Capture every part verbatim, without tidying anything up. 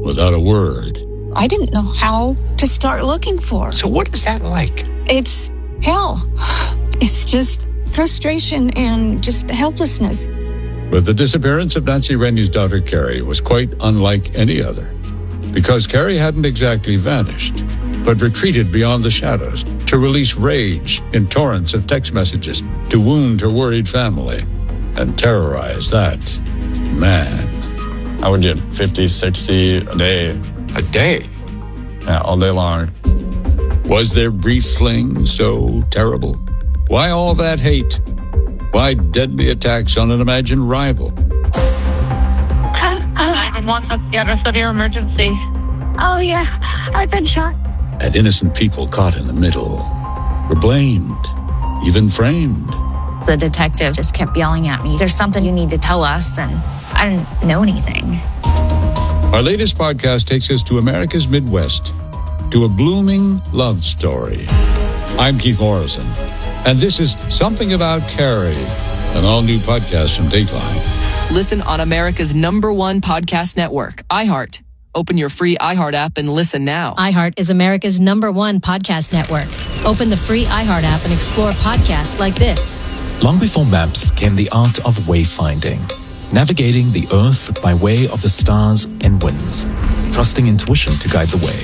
without a word. I didn't know how to start looking for. So what is that like? It's hell. It's just frustration and just helplessness. But the disappearance of Nancy Rennie's daughter, Carrie, was quite unlike any other. Because Carrie hadn't exactly vanished, but retreated beyond the shadows to release rage in torrents of text messages to wound her worried family and terrorize that man. I would get fifty, sixty a day. A day? Yeah, all day long. Was their brief fling so terrible? Why all that hate? Why deadly attacks on an imagined rival? nine one one, get a severe emergency. Oh, yeah, I've been shot. And innocent people caught in the middle were blamed, even framed. The detective just kept yelling at me, there's something you need to tell us, and I didn't know anything. Our latest podcast takes us to America's Midwest, to a blooming love story. I'm Keith Morrison, and this is Something About Carrie, an all-new podcast from Dateline. Listen on America's number one podcast network, iHeart. Open your free iHeart app and listen now. iHeart is America's number one podcast network. Open the free iHeart app and explore podcasts like this. Long before maps came the art of wayfinding, navigating the earth by way of the stars and winds, trusting intuition to guide the way.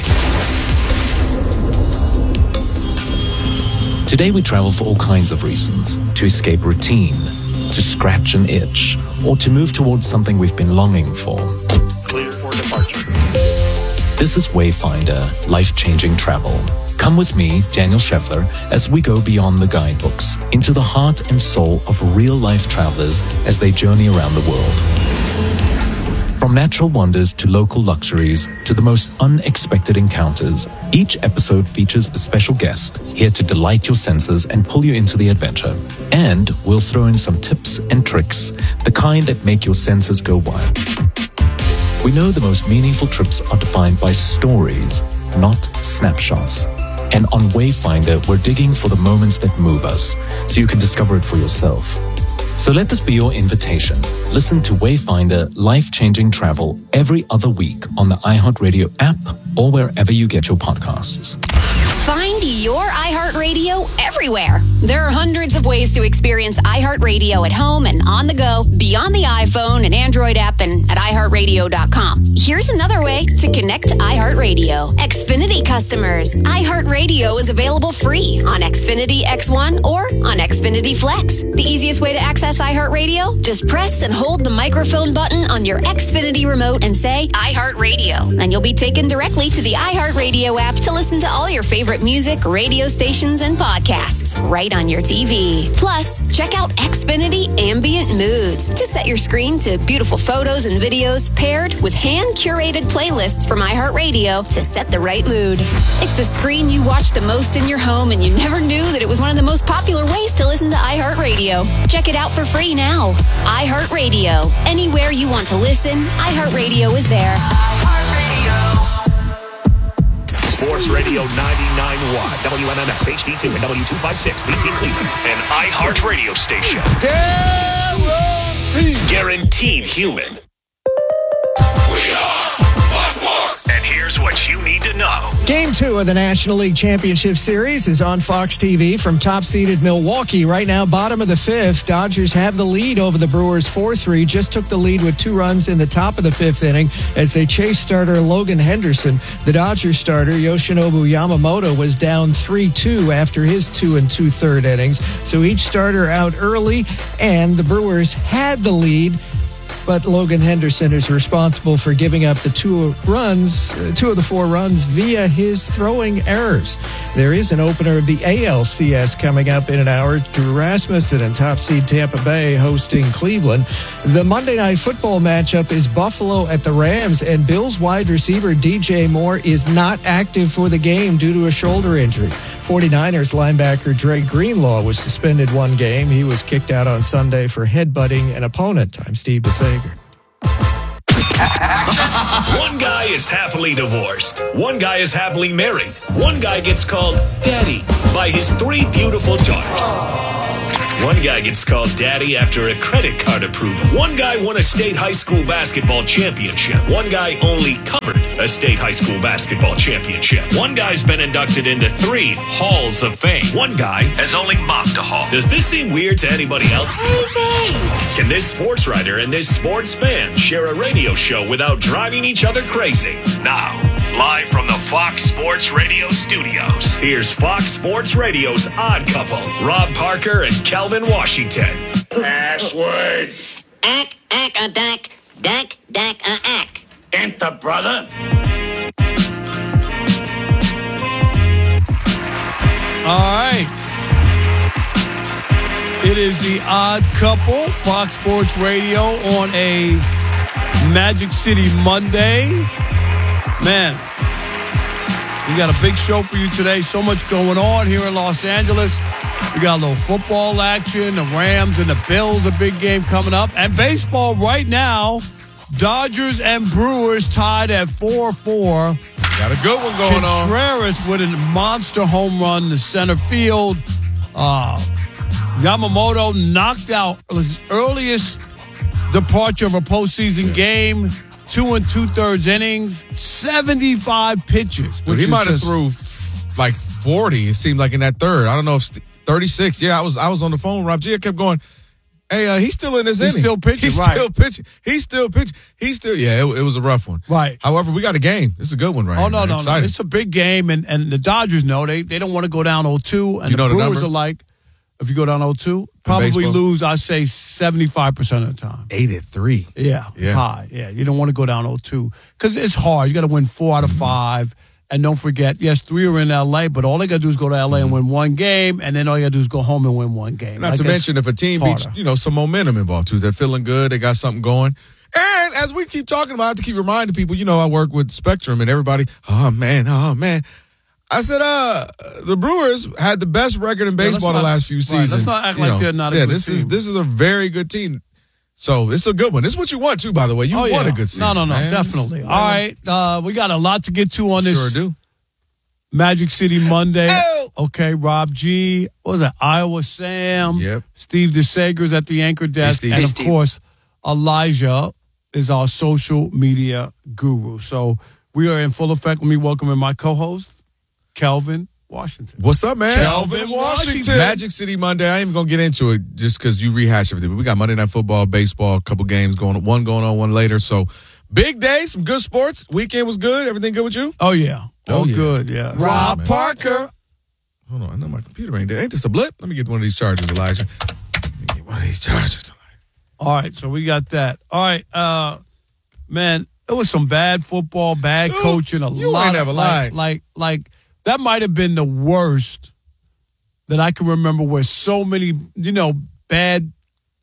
Today we travel for all kinds of reasons, to escape routine, to scratch an itch, or to move towards something we've been longing for. Clear for departure. This is Wayfinder, life-changing travel. Come with me, Daniel Scheffler, as we go beyond the guidebooks, into the heart and soul of real-life travelers as they journey around the world. From natural wonders to local luxuries to the most unexpected encounters, each episode features a special guest here to delight your senses and pull you into the adventure. And we'll throw in some tips and tricks, the kind that make your senses go wild. We know the most meaningful trips are defined by stories, not snapshots. And on Wayfinder, we're digging for the moments that move us, so you can discover it for yourself. So let this be your invitation. Listen to Wayfinder Life-Changing Travel every other week on the iHeartRadio app or wherever you get your podcasts. Find your iHeartRadio everywhere. There are hundreds of ways to experience iHeartRadio at home and on the go, beyond the iPhone and Android app and at i heart radio dot com. Here's another way to connect to iHeartRadio. Xfinity customers, iHeartRadio is available free on Xfinity X one or on Xfinity Flex. The easiest way to access iHeartRadio? Just press and hold the microphone button on your Xfinity remote and say iHeartRadio. And you'll be taken directly to the iHeartRadio app to listen to all your favorite music, radio stations, and podcasts right on your T V. Plus, check out Xfinity Ambient Moods to set your screen to beautiful photos and videos paired with hand-curated playlists from iHeartRadio to set the right mood. It's the screen you watch the most in your home, and you never knew that it was one of the most popular ways to listen to iHeartRadio. Check it out for free now. iHeartRadio. Anywhere you want to listen, iHeartRadio is there. Sports Radio ninety-nine point one, W M M S H D two and W two fifty-six B T Cleveland, an iHeart radio station. Guaranteed. Guaranteed human. We are Buffalo. And here's what you need to know. Game two of the National League Championship Series is on Fox T V from top-seeded Milwaukee. Right now, bottom of the fifth, Dodgers have the lead over the Brewers four three. Just took the lead with two runs in the top of the fifth inning as they chase starter Logan Henderson. The Dodgers starter, Yoshinobu Yamamoto, was down three two after his two and two-third innings. So each starter out early, and the Brewers had the lead. But Logan Henderson is responsible for giving up the two runs, uh, two of the four runs via his throwing errors. There is an opener of the A L C S coming up in an hour. Drew Rasmussen and top seed Tampa Bay hosting Cleveland. The Monday Night Football matchup is Buffalo at the Rams, and Bills wide receiver D J Moore is not active for the game due to a shoulder injury. forty-niners linebacker Dre Greenlaw was suspended one game. He was kicked out on Sunday for headbutting an opponent. I'm Steve Besager. One guy is happily divorced. One guy is happily married. One guy gets called daddy by his three beautiful daughters. One guy gets called daddy after a credit card approval. One guy won a state high school basketball championship. One guy only covered a state high school basketball championship. One guy's been inducted into three halls of fame. One guy has only mopped a hall. Does this seem weird to anybody else? Can this sports writer and this sports fan share a radio show without driving each other crazy? Now, live from the Fox Sports Radio studios, here's Fox Sports Radio's Odd Couple, Rob Parker and Kelvin Washington. Password. Ack, ack, a dack, dack, dack, a ack. Enter, brother. All right. It is the Odd Couple, Fox Sports Radio on a Magic City Monday. Man, we got a big show for you today. So much going on here in Los Angeles. We got a little football action. The Rams and the Bills, a big game coming up. And baseball right now, Dodgers and Brewers tied at four four. Got a good one going on. Contreras with a monster home run to center field. Uh, Yamamoto knocked out his earliest departure of a postseason yeah. game. Two and two-thirds innings, seventy-five pitches. Well, he might have threw like forty, it seemed like, in that third. I don't know if thirty-six. Yeah, I was I was on the phone. Rob G. I kept going, hey, uh, he's still in this he's inning. Still pitching, he's right. still pitching. He's still pitching. He's still, yeah, it, it was a rough one. Right. However, we got a game. It's a good one right oh, here. Oh, no, man. no, no. It's a big game, and, and the Dodgers know they, they don't want to go down oh two, and you the know Brewers the are like, if you go down oh two, probably lose, I'd say, seventy-five percent of the time. Eight at three. Yeah, it's yeah. high. Yeah, you don't want to go down oh two because it's hard. You got to win four out of mm-hmm. five. And don't forget, yes, three are in L A, but all they got to do is go to L A mm-hmm. and win one game, and then all you got to do is go home and win one game. Not like to mention, if a team beats, you know, some momentum involved, too. They're feeling good. They got something going. And as we keep talking about, I have to keep reminding people, you know, I work with Spectrum and everybody, oh, man, oh, man. I said, uh, the Brewers had the best record in baseball yeah, not, the last few seasons. Right, let's not act you like know, they're not a yeah, good this team. is this is a very good team. So it's a good one. This is what you want, too, by the way. You oh, want yeah. a good season. No, no, no, man. definitely. All right, uh, we got a lot to get to on this. Sure do. Magic City Monday. Oh. Okay, Rob G. What was that? Iowa Sam. Yep. Steve DeSager's at the anchor desk. Hey, and, hey, of Steve. course, Elijah is our social media guru. So we are in full effect. Let me welcome in my co-host, Kelvin Washington. What's up, man? Kelvin Washington. Magic City Monday. I ain't even going to get into it just because you rehash everything. But we got Monday Night Football, baseball, a couple games going on. One going on, one later. So big day, some good sports. Weekend was good. Everything good with you? Oh, yeah. Oh, oh yeah. good, yeah. Rob man. Parker. Hold on. I know my computer ain't there. Ain't this a blip? Let me get one of these chargers, Elijah. Let me get one of these chargers. All right, so we got that. All right, uh, man, it was some bad football, bad Dude, coaching, a you lot ain't of never like, lied. like, like that might have been the worst that I can remember where so many, you know, bad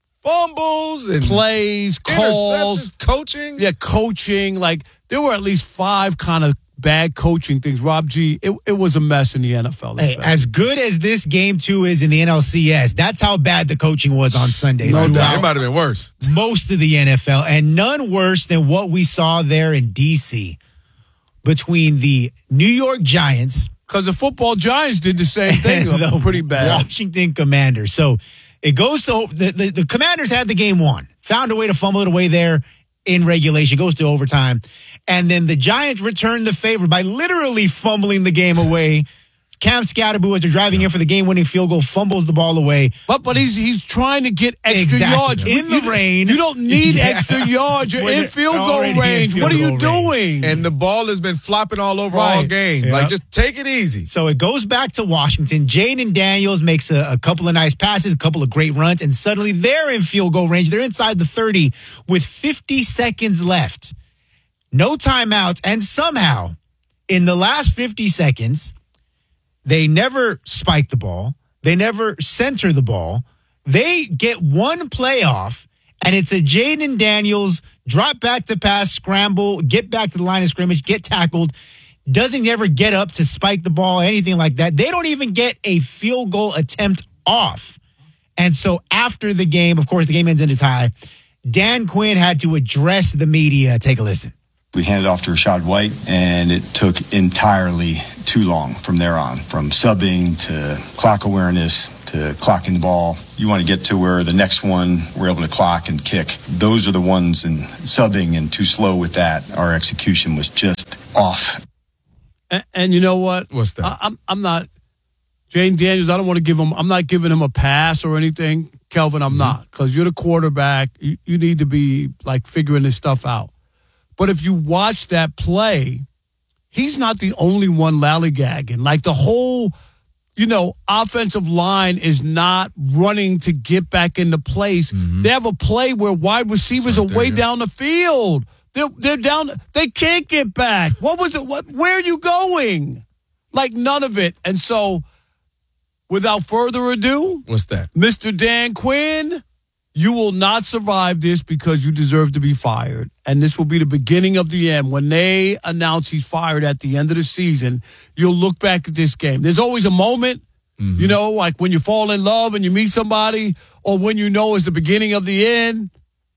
fumbles and plays, calls, coaching. Yeah, coaching. Like there were at least five kind of bad coaching things. Rob G, it, it was a mess in the N F L. Hey, as good as this game two is in the N L C S, that's how bad the coaching was on Sunday. No doubt. It might have been worse. Most of the N F L, and none worse than what we saw there in D C between the New York Giants. Because the football Giants did the same thing. the pretty bad. Washington Commanders. So it goes to the, the, the Commanders had the game won, found a way to fumble it away there in regulation, goes to overtime. And then the Giants returned the favor by literally fumbling the game away. Cam Scatterboo, as they're driving in for the game-winning field goal, fumbles the ball away. But but he's he's trying to get extra exactly. yards. In you, the rain. You don't need yeah. extra yards. You're When in field goal range. Field what are you doing? range. And the ball has been flopping all over right. all game. Yep. Like, just take it easy. So it goes back to Washington. Jaden Daniels makes a, a couple of nice passes, a couple of great runs, and suddenly they're in field goal range. They're inside the thirty with fifty seconds left. No timeouts, and somehow, in the last fifty seconds, they never spike the ball. They never center the ball. They get one playoff, and it's a Jaden Daniels drop back to pass, scramble, get back to the line of scrimmage, get tackled, doesn't ever get up to spike the ball, anything like that. They don't even get a field goal attempt off. And so after the game, of course, the game ends in a tie. Dan Quinn had to address the media. Take a listen. We handed off to Rashad White, and it took entirely too long from there on, from subbing to clock awareness to clocking the ball. You want to get to where the next one we're able to clock and kick. Those are the ones in subbing and too slow with that. Our execution was just off. And, and you know what? What's that? I, I'm I'm not Jane Daniels. I don't want to give him. I'm not giving him a pass or anything, Kelvin. I'm mm-hmm. not, because you're the quarterback. You, you need to be like figuring this stuff out. But if you watch that play, he's not the only one lollygagging. Like the whole, you know, offensive line is not running to get back into place. Mm-hmm. They have a play where wide receivers right are way there, down the field. They're they're down. They can't get back. What was it? What? Where are you going? Like none of it. And so, without further ado, what's that, Mister Dan Quinn? You will not survive this because you deserve to be fired. And this will be the beginning of the end. When they announce he's fired at the end of the season, you'll look back at this game. There's always a moment, mm-hmm. you know, like when you fall in love and you meet somebody, or when you know it's the beginning of the end.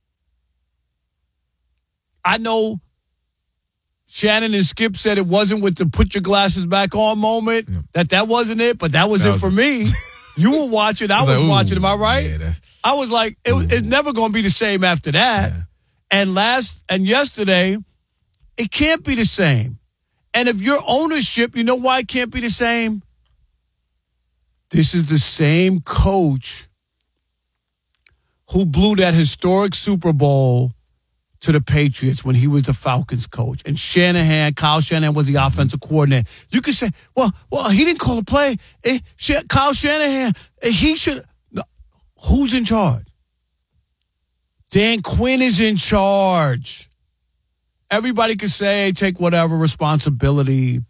I know Shannon and Skip said it wasn't with the put your glasses back on moment, yeah. that that wasn't it, but that was that it was for me. You were watching. I, I was, was like, watching. Am I right? Yeah, I was like, it, it's never going to be the same after that. Yeah. And last and yesterday, it can't be the same. And if your ownership, you know why it can't be the same? This is the same coach who blew that historic Super Bowl to the Patriots when he was the Falcons coach. And Shanahan, Kyle Shanahan was the offensive coordinator. You could say, well, well, he didn't call a play. Eh, Kyle Shanahan, eh, he should. No. Who's in charge? Dan Quinn is in charge. Everybody could say, take whatever responsibility.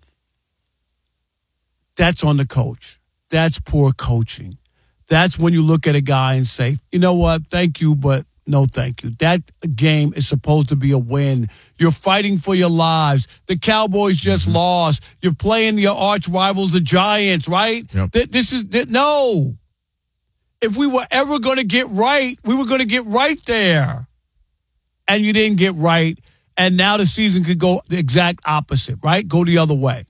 That's on the coach. That's poor coaching. That's when you look at a guy and say, you know what, thank you, but no, thank you. That game is supposed to be a win. You're fighting for your lives. The Cowboys just mm-hmm. lost. You're playing your arch rivals, the Giants, right? Yep. This is no. If we were ever going to get right, we were going to get right there. And you didn't get right. And now the season could go the exact opposite, right? Go the other way.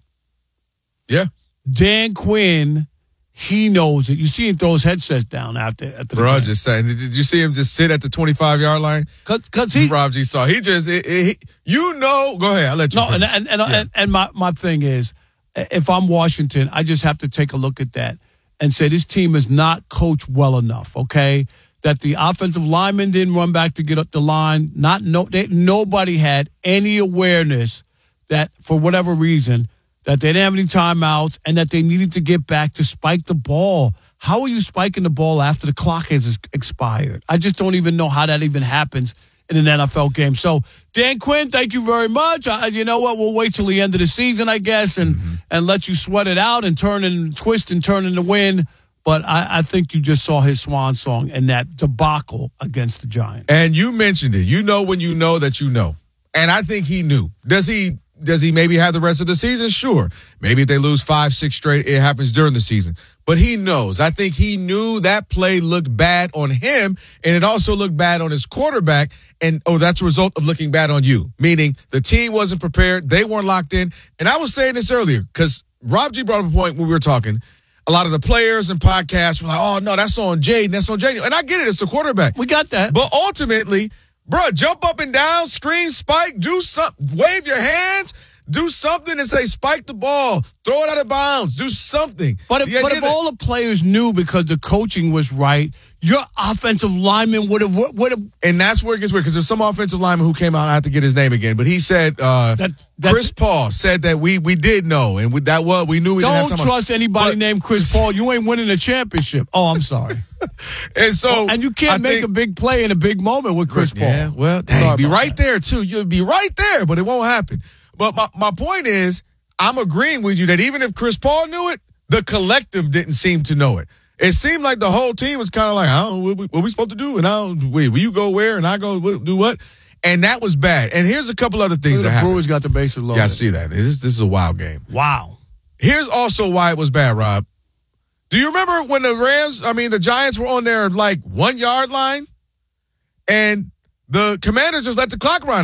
Yeah. Dan Quinn, he knows it. You see him throw his headsets down after. after Bro, just saying. Did you see him just sit at the twenty-five-yard line? Cause, cause he, Rob G saw. He just, it, it, he, you know. Go ahead. I'll let you. No, and and and, yeah. and and my my thing is, if I'm Washington, I just have to take a look at that and say this team is not coached well enough. Okay, that the offensive lineman didn't run back to get up the line. Not no, they, nobody had any awareness that for whatever reason, that they didn't have any timeouts, and that they needed to get back to spike the ball. How are you spiking the ball after the clock has expired? I just don't even know how that even happens in an N F L game. So, Dan Quinn, thank you very much. I, you know what? We'll wait till the end of the season, I guess, and, mm-hmm. and let you sweat it out and turn and twist and turn in the win. But I, I think you just saw his swan song in that debacle against the Giants. And you mentioned it. You know when you know that you know. And I think he knew. Does he... Does he maybe have the rest of the season? Sure. Maybe if they lose five, six straight, it happens during the season. But he knows. I think he knew that play looked bad on him, and it also looked bad on his quarterback. And, oh, that's a result of looking bad on you, meaning the team wasn't prepared. They weren't locked in. And I was saying this earlier because Rob G brought up a point when we were talking. A lot of the players and podcasts were like, oh, no, that's on Jaden. That's on Jaden. And I get it. It's the quarterback. We got that. But ultimately, bro, jump up and down, scream, spike, do something, wave your hands, do something and say, spike the ball, throw it out of bounds, do something. But if, but if all the players knew because the coaching was right, your offensive lineman would have, would have. And that's where it gets weird because there's some offensive lineman who came out, I have to get his name again, but he said, uh, that, Chris Paul said that we we did know, and we, that was, we knew we don't didn't have time trust anybody but, named Chris Paul. You ain't winning a championship. Oh, I'm sorry. And so, well, and you can't I make think, a big play in a big moment with Chris Paul. Yeah, well, dang, be right that. there too. You'll be right there, but it won't happen. But my, my point is, I'm agreeing with you that even if Chris Paul knew it, the collective didn't seem to know it. It seemed like the whole team was kind of like, I don't know, what we, what we supposed to do? And I don't, wait, will you go where? And I go do what? And that was bad. And here's a couple other things the that happened. Brewers got the bases loaded. Yeah, I see that. This, this is a wild game. Wow. Here's also why it was bad, Rob. Do you remember when the Rams, I mean, the Giants were on their, like, one-yard line? And the Commanders just let the clock run out.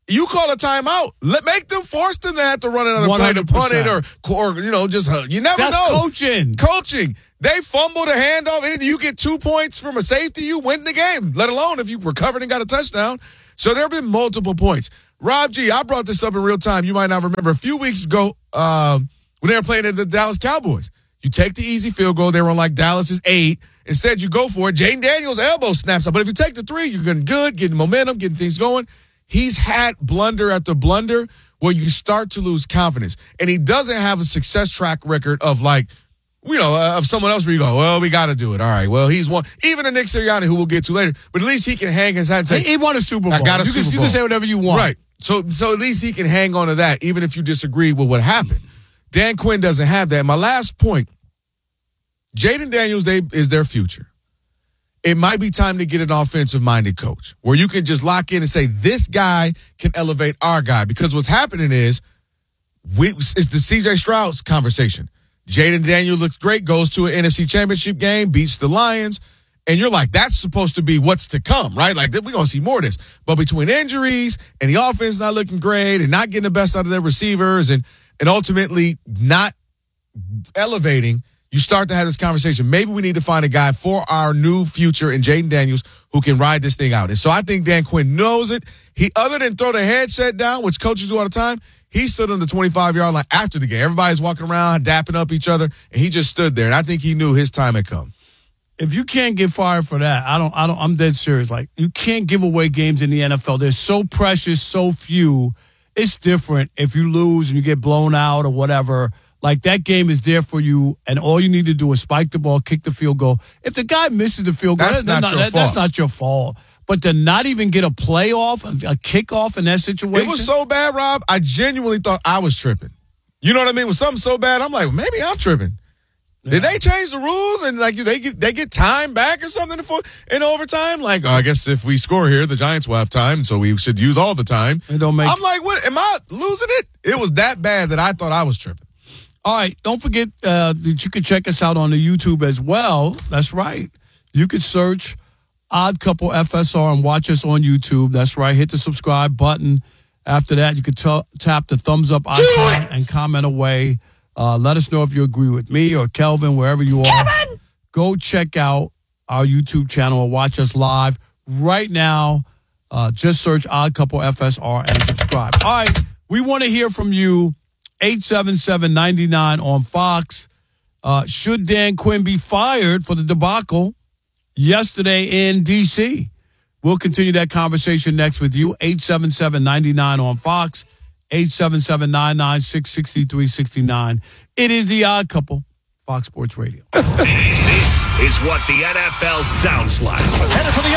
You call a timeout. Let make them force them to have to run another play to punt it or, or you know, just uh, you never That's know. coaching. Coaching. They fumble the handoff. Anything you get two points from a safety, you win the game. Let alone if you recovered and got a touchdown. So there have been multiple points. Rob G, I brought this up in real time. You might not remember. A few weeks ago, um, when they were playing at the Dallas Cowboys, you take the easy field goal. They were on like Dallas's eight. Instead, you go for it. Jaden Daniels' elbow snaps up. But if you take the three, you're getting good, getting momentum, getting things going. He's had blunder after blunder where you start to lose confidence. And he doesn't have a success track record of like, you know, uh, of someone else where you go, well, we got to do it. All right, well, he's one. Even a Nick Sirianni, who we'll get to later, but at least he can hang his hat and say, he, he won a Super Bowl. I got a you Super can, Bowl. You can say whatever you want. Right. So, so at least he can hang on to that, even if you disagree with what happened. Dan Quinn doesn't have that. My last point, Jaden Daniels they, is their future. It might be time to get an offensive-minded coach where you can just lock in and say, this guy can elevate our guy. Because what's happening is, we, it's the C J Stroud's conversation. Jaden Daniels looks great, goes to an N F C Championship game, beats the Lions, and you're like, that's supposed to be what's to come, right? Like, we're going to see more of this. But between injuries and the offense not looking great and not getting the best out of their receivers and, and ultimately not elevating, you start to have this conversation. Maybe we need to find a guy for our new future in Jaden Daniels who can ride this thing out. And so I think Dan Quinn knows it. He, other than throw the headset down, which coaches do all the time, he stood on the twenty-five-yard line after the game. Everybody's walking around, dapping up each other, and he just stood there. And I think he knew his time had come. If you can't get fired for that, I don't, I don't, I'm dead serious. Like, you can't give away games in the N F L. They're so precious, so few. It's different if you lose and you get blown out or whatever. Like, that game is there for you, and all you need to do is spike the ball, kick the field goal. If the guy misses the field goal, that's, that, not, not, your that, fault. that's not your fault. But to not even get a playoff, a kickoff in that situation. It was so bad, Rob, I genuinely thought I was tripping. You know what I mean? With something so bad, I'm like, maybe I'm tripping. Yeah. Did they change the rules and like they get they get time back or something for in overtime? Like, oh, I guess if we score here, the Giants will have time, so we should use all the time. It don't make I'm like, what? Am I losing it? It was that bad that I thought I was tripping. All right, don't forget uh, that you can check us out on the YouTube as well. That's right. You could search Odd Couple F S R and watch us on YouTube. That's right. Hit the subscribe button. After that, you can t- tap the thumbs up icon and comment away. Uh, let us know if you agree with me or Kelvin, wherever you are. Kevin! Go check out our YouTube channel or watch us live right now. Uh, just search Odd Couple F S R and subscribe. All right, we want to hear from you. eight seven seven, nine nine on Fox. Uh, should Dan Quinn be fired for the debacle yesterday in D C? We'll continue that conversation next with you. eight seven seven, nine nine on Fox. eight seven seven, nine nine six, six three six nine. It is the Odd Couple, Fox Sports Radio. This is what the N F L sounds like. Headed for the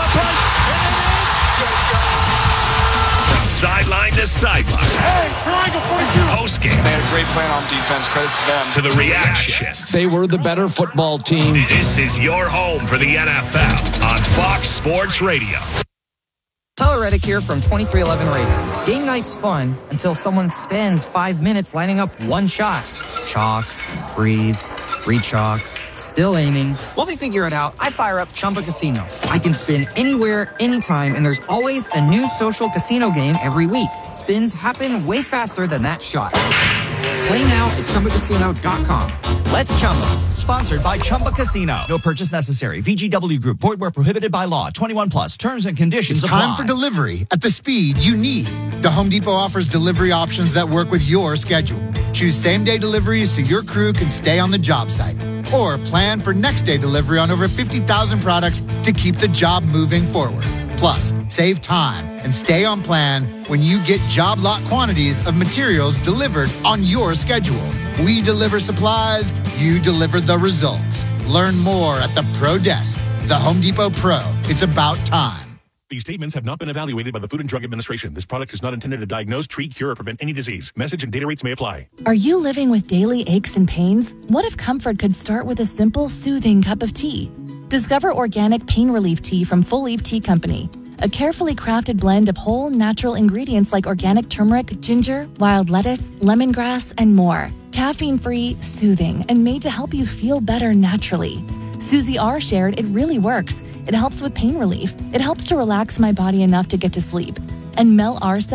uprights. From sideline to sideline. Hey, triangle forty-two. Post game. They had a great plan on defense. Credit to them. To the reactions. They were the better football team. This is your home for the N F L on Fox Sports Radio. Tyler Reddick here from twenty-three eleven Racing. Game night's fun until someone spends five minutes lining up one shot. Chalk, breathe, re-chalk, still aiming. While they figure it out, I fire up Chumba Casino. I can spin anywhere, anytime, and there's always a new social casino game every week. Spins happen way faster than that shot. Play now at Chumba Casino dot com. Let's Chumba. Sponsored by Chumba Casino. No purchase necessary. V G W Group. Void where prohibited by law. twenty-one plus. Terms and conditions It's apply. time for delivery at the speed you need. The Home Depot offers delivery options that work with your schedule. Choose same-day deliveries so your crew can stay on the job site. Or plan for next-day delivery on over fifty thousand products to keep the job moving forward. Plus, save time and stay on plan when you get job lot quantities of materials delivered on your schedule. We deliver supplies, you deliver the results. Learn more at the Pro Desk. The Home Depot Pro. It's about time. These statements have not been evaluated by the Food and Drug Administration. This product is not intended to diagnose, treat, cure, or prevent any disease. Message and data rates may apply. Are you living with daily aches and pains? What if comfort could start with a simple, soothing cup of tea? Discover organic pain relief tea from Full Leaf Tea Company. A carefully crafted blend of whole, natural ingredients like organic turmeric, ginger, wild lettuce, lemongrass, and more. Caffeine-free, soothing, and made to help you feel better naturally. Susie R. shared it really works. It helps with pain relief. It helps to relax my body enough to get to sleep. And Mel R. said,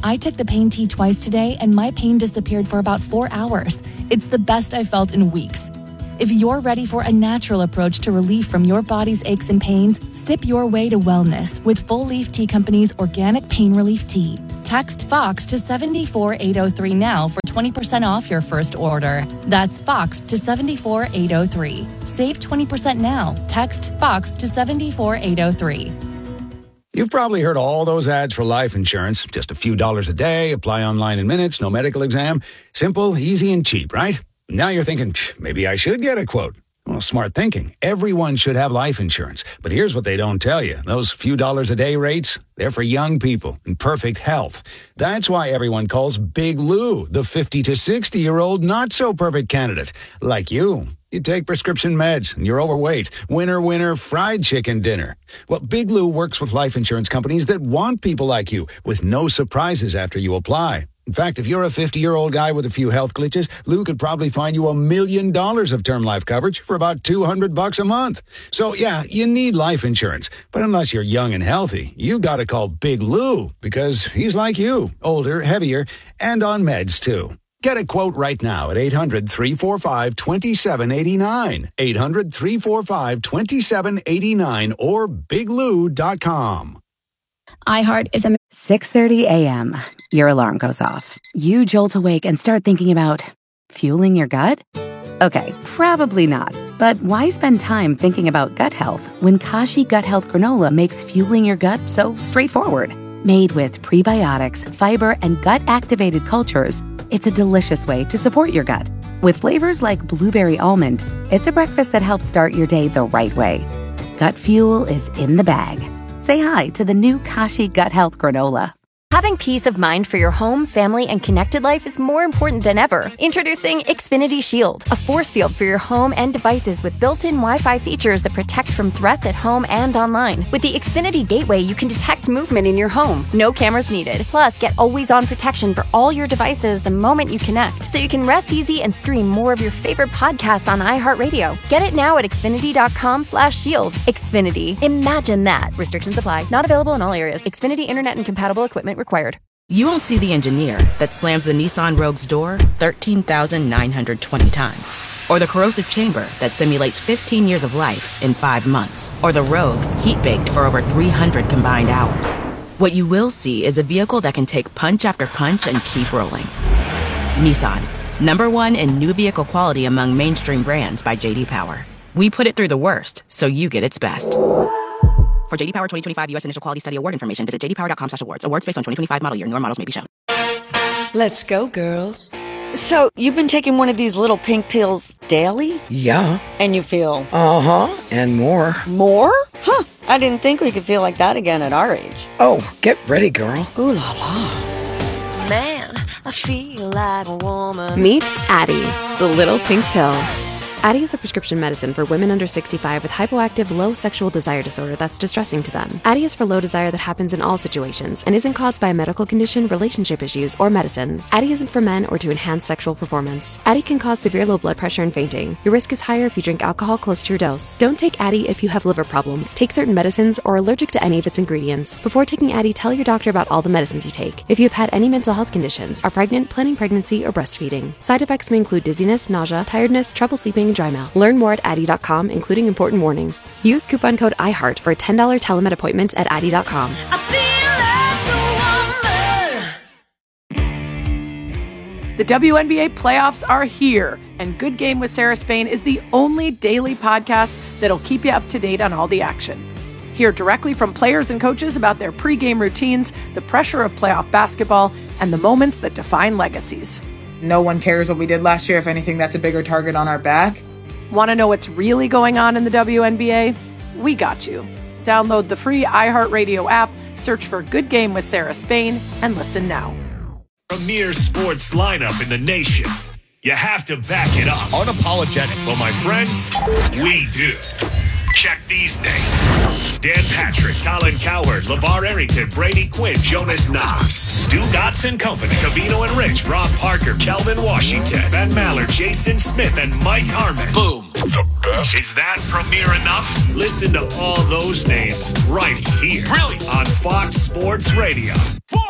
I took the pain tea twice today, and my pain disappeared for about four hours. It's the best I've felt in weeks. If you're ready for a natural approach to relief from your body's aches and pains, sip your way to wellness with Full Leaf Tea Company's Organic Pain Relief Tea. Text FOX to seven four eight zero three now for twenty percent off your first order. That's FOX to seven four eight zero three. Save twenty percent now. Text FOX to seven four eight zero three. You've probably heard all those ads for life insurance. Just a few dollars a day, apply online in minutes, no medical exam. Simple, easy, and cheap, right? Now you're thinking, maybe I should get a quote. Well, smart thinking. Everyone should have life insurance. But here's what they don't tell you. Those few dollars a day rates, they're for young people in perfect health. That's why everyone calls Big Lou the fifty to sixty-year-old not-so-perfect candidate. Like you. You take prescription meds and you're overweight. Winner, winner, fried chicken dinner. Well, Big Lou works with life insurance companies that want people like you with no surprises after you apply. In fact, if you're a fifty-year-old guy with a few health glitches, Lou could probably find you a million dollars of term life coverage for about two hundred bucks a month. So, yeah, you need life insurance. But unless you're young and healthy, you gotta call Big Lou because he's like you, older, heavier, and on meds, too. Get a quote right now at eight hundred, three four five, two seven eight nine, eight hundred, three four five, two seven eight nine, or big lou dot com. iHeart is a... six thirty a.m. Your alarm goes off. You jolt awake and start thinking about fueling your gut? Okay, probably not. But why spend time thinking about gut health when Kashi Gut Health Granola makes fueling your gut so straightforward? Made with prebiotics, fiber, and gut-activated cultures, it's a delicious way to support your gut. With flavors like blueberry almond, it's a breakfast that helps start your day the right way. Gut fuel is in the bag. Say hi to the new Kashi Gut Health Granola. Having peace of mind for your home, family, and connected life is more important than ever. Introducing Xfinity Shield, a force field for your home and devices with built-in Wi-Fi features that protect from threats at home and online. With the Xfinity Gateway, you can detect movement in your home. No cameras needed. Plus, get always-on protection for all your devices the moment you connect, so you can rest easy and stream more of your favorite podcasts on iHeartRadio. Get it now at xfinity.com slash shield. Xfinity. Imagine that. Restrictions apply. Not available in all areas. Xfinity Internet and compatible equipment required. You won't see the engineer that slams the Nissan Rogue's door thirteen thousand nine hundred twenty times. Or the corrosive chamber that simulates fifteen years of life in five months. Or the Rogue heat-baked for over three hundred combined hours. What you will see is a vehicle that can take punch after punch and keep rolling. Nissan, number one in new vehicle quality among mainstream brands by J D Power. We put it through the worst, so you get its best. For J D Power twenty twenty-five U S Initial Quality Study Award information, visit j d power dot com slash awards. Awards based on twenty twenty-five model year. Newer models may be shown. Let's go, girls. So, you've been taking one of these little pink pills daily? Yeah. And you feel? Uh-huh. And more. More? Huh. I didn't think we could feel like that again at our age. Oh, get ready, girl. Ooh la la. Man, I feel like a woman. Meet Addie, the little pink pill. Addie is a prescription medicine for women under sixty-five with hypoactive low sexual desire disorder that's distressing to them. Addie is for low desire that happens in all situations and isn't caused by a medical condition, relationship issues, or medicines. Addie isn't for men or to enhance sexual performance. Addie can cause severe low blood pressure and fainting. Your risk is higher if you drink alcohol close to your dose. Don't take Addie if you have liver problems, take certain medicines, or are allergic to any of its ingredients. Before taking Addie, tell your doctor about all the medicines you take. If you have had any mental health conditions, are pregnant, planning pregnancy, or breastfeeding. Side effects may include dizziness, nausea, tiredness, trouble sleeping, and dry mouth. Learn more at Addie dot com, including important warnings. Use coupon code iHeart for a ten dollars telemed appointment at Addie dot com. The W N B A playoffs are here, and Good Game with Sarah Spain is the only daily podcast that'll keep you up to date on all the action. Hear directly from players and coaches about their pregame routines, the pressure of playoff basketball, and the moments that define legacies. No one cares what we did last year. If anything, that's a bigger target on our back. Want to know what's really going on in the W N B A? We got you. Download the free iHeartRadio app, search for Good Game with Sarah Spain, and listen now. Premier sports lineup in the nation. You have to back it up. Unapologetic. Well, my friends, we do. Check these names. Dan Patrick, Colin Cowherd, LeVar Arrington, Brady Quinn, Jonas Knox, Stu Dotson Company, Cavino and Rich, Rob Parker, Kelvin Washington, Ben Maller, Jason Smith, and Mike Harmon. Boom. The best. Is that premier enough? Listen to all those names right here. Really? On Fox Sports Radio.